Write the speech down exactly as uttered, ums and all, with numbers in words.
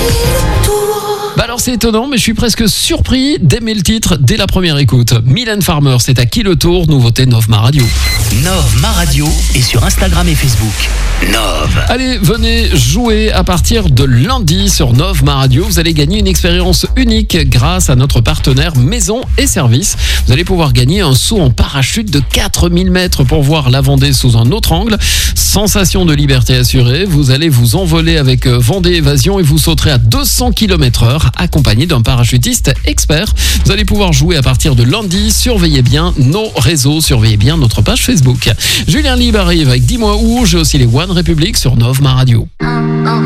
Bah alors c'est étonnant, mais je suis presque surpris d'aimer le titre dès la première écoute. Mylène Farmer, c'est à qui le tour, nouveauté Nov Ma Radio. Nov Ma Radio est sur Instagram et Facebook. Nov. Allez, venez jouer à partir de lundi sur Nov Ma Radio. Vous allez gagner une expérience unique grâce à notre partenaire Maison et Services. Vous allez pouvoir gagner un saut en parachute de quatre mille mètres pour voir la Vendée sous un autre angle. Sensation de liberté assurée. Vous allez vous envoler avec Vendée Évasion et vous sauterez à deux cents kilomètres heure accompagné d'un parachutiste expert. Vous allez pouvoir jouer à partir de lundi. Surveillez bien nos réseaux, surveillez bien notre page Facebook. Julien Libre arrive avec Dis-moi où. J'ai aussi les One République sur Nov Ma Radio.